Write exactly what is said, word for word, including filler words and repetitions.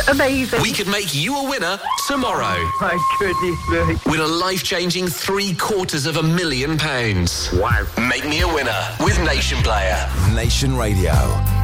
Amazing. We could make you a winner tomorrow. My goodness me. With a life-changing three quarters of a million pounds. Wow. Make me a winner with Nation Player. Nation Radio.